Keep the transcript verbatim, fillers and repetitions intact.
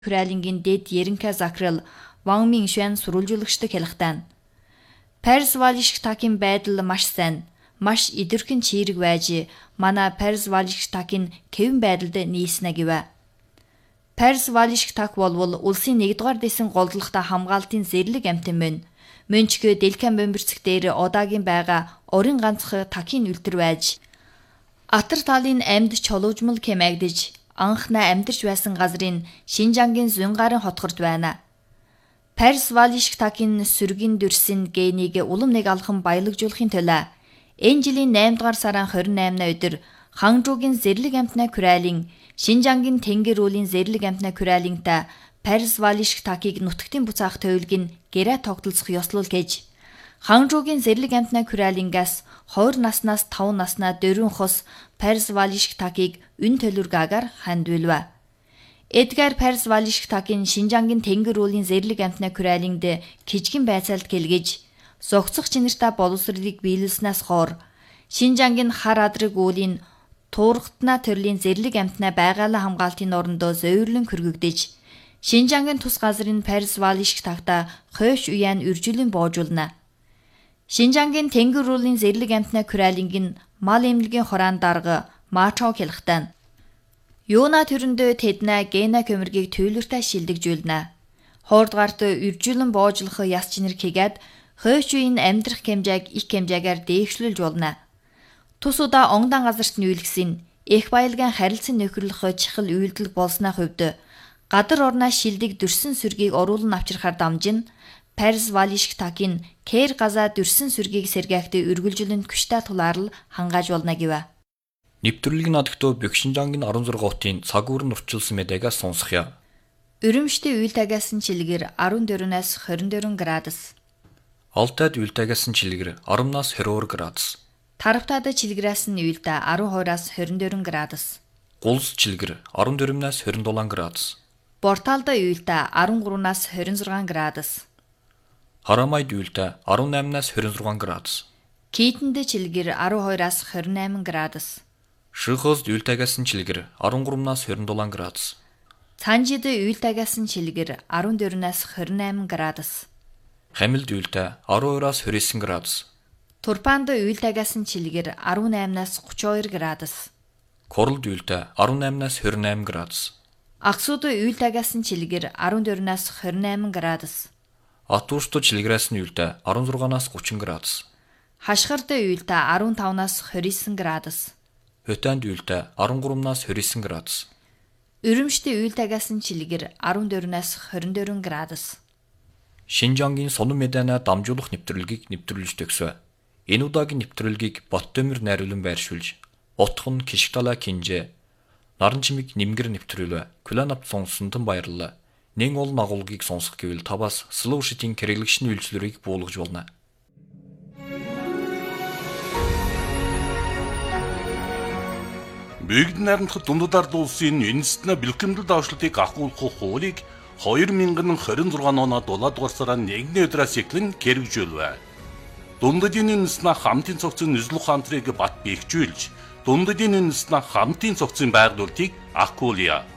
Хүрээлингийн дэд Еренка Закрал, Ван Миншуан сурвалжуулагчдыг хэлэхдээ Парис Валиштакийн байдал маш сайн, маш идэрхэн чирэг байж манай Парис Валиштакийн хэвэн байдалд нийснэ гэв. Парис Валиштак болвол улсын нэгдүгээр дэсэн голдлогтой хамгаалтын зэрлэг амтан мөн. Мөнчгөө Дэлкан бомберцэг дээр одаагийн байгаа орон ганцх такийн үлдэр байж Атар талын амьд чолоожмол хэмээгдэж анхнаа амьдарч байсан газрын Шинжангийн зүүн гарын хотгорд байна. Парис Валиштакийн сүргийн дүрсийн генийг улам нэг алхам баялагжуулахын төлөө энэ жилийн наймдугаар сарын хорин наймны өдөр Ханчжуугийн зэрлэг амтны Хүрээлэн Шинжангийн тэнгэр уулын зэрлэг амтны Хүрээлэнтэй Парис Валиштакийг нутагтын буцаах төлөвлөгийг гэрээ тогтолцох ёслол гэж Ханчжуугийн зэрлэг амтны Хүрээлэнгээс хоёр наснаас таван наснаа дөрвөн хос Парис Валиштакийг үн төлөвлөгөөгээр хандвилва. Эдгээр Парис Валиштакийн Шинжангийн тэнгэр уулын зэрлэг амтны Хүрээлэнд кижгэн байцаалд гэлгэж зогцох чинэртэй боловсролыг биелүүлснээс хойш Шинжангийн хар адраг уулын туургатна төрлийн зэрлэг амтны байгаалаа хамгаалтын орондоо зөөврлөн хөргөгдөж Шинжангийн тус газрын Парис Валиштакта хойш уян үржүүлэн боожулна. Шинжангийн тэнгэр уулын зэрлэг амтны Хүрээлэнгийн мал эмнэлгийн хураан дарга Мачао хэлэхдээ Юуна төрөндөө тэднэ гена көмөргийг төлөвлөртэй шилдэгжүүлнэ. Хоордгаарт үржүүлэн боожлох яс чинэр хийгээд хойш үеийн амьдрах хэмжээг их хэмжээгээр дээгшлүүлж болно. Тус удаа онгодан газарт нүүлгсэн их баялгаан харилцан нөхөрлөх чихэл үйлдэл болсны хувьд гадар орноо шилдэг дүрсэн сүргийг оруулан авчрахаар дамжин Парис Валиштакийн Кэр газаа дүрсэн сүргийг сэргээхдээ үргэлжлэн күштэй тулаарл хангааж болно гэв. Нэвтрүүлгийн нодогтөө Бэкшинжангийн арван зургаан хотын цаг уурн урчилсан мэдээгээс сонсхё. Өрөмштэй үйл тагиасан чилгэр арван дөрвөөс хорин дөрвөн градус. Алтайд үйл тагиасан чилгэр аравнаас хорин градус. Таравтаад чилгэрээс нь үйлдэ арван хоёроос хорин дөрвөн градус. Гулс чилгэр арван дөрвөөс хорин дулаан градус. Борталд үйлдэ арван гуравнаас хорин зургаан градус. Харамайд үйлдэ арван наймнаас хорин зургаан градус. Китэнд чилгэр арван хоёроос хорин найман градус. Шихост үйл тагиасан чилгэр арван гуравнаас хорин дулаан градус. Цанжид үйл тагиасан чилгэр арван дөрвөөс хорин найман градус. Хамилд үйлдэ арван хоёроос хорин девять градус. Турпанд үйл тагиасан чилгэр арван наймнаас тридцать два градус. Королд үйлдэ арван наймнаас двадцать восемь градус. Аксууд үйл тагиасан чилгэр арван дөрвөөс двадцать восемь градус. Атуушто чилгэрээс нь үйлдэ арван шестнаас тридцать градус. Хашгирд үйлдэ арван тавнаас двадцать девять градус. Хөтөнд үйлдэ арван гуравнаас двадцать девять градус. Өрөмштэй үйл тагиасан чилгэр арван дөрвөөс двадцать четыре градус. Шинжангийн сонин мэдэнэ дамжуулах нэвтрүүлгийг нэвтрүүлж төгсөв. Энэ удаагийн нэвтрүүлгийг Боттомир найруулан байршуулж, Утхан Кишгтала Кинжэ, Наран чимиг нэмгэр нэвтрүүлв. Куланап сонсонтон баярлалаа. Нэн олон агуулгыг сонсох гэвэл таваас Слоушитийн хэрэглэгчний үйлчлэрийг буулгаж болно. Бүгд найрамдах дундад улсын үндэстэн бэлгэмдэл давшлтыг ахуулах хуулийг две тысячи двадцать шесть оноо дулаадугаар сарын нэгний өдрөөс эхлэн хэрэгжүүлв. Дундадын үндэстэн хамтын цогцын Нүзлөх хамтрыг бат бэхжүүлж, дундадын үндэстэн хамтын цогцын байгуулалтыг ахуулъя.